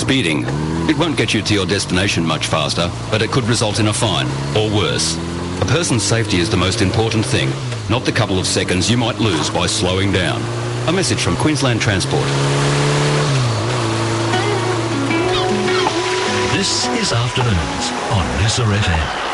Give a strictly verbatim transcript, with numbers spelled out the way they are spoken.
Speeding. It won't get you to your destination much faster, but it could result in a fine, or worse. A person's safety is the most important thing, not the couple of seconds you might lose by slowing down. A message from Queensland Transport. This is Afternoons on Listener F M.